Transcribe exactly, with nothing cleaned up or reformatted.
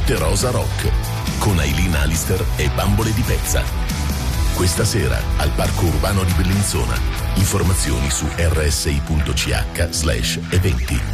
Notte Rosa Rock con Aileen Alister e Bambole di Pezza. Questa sera al Parco Urbano di Bellinzona. Informazioni su erre esse i punto ci acca slash eventi.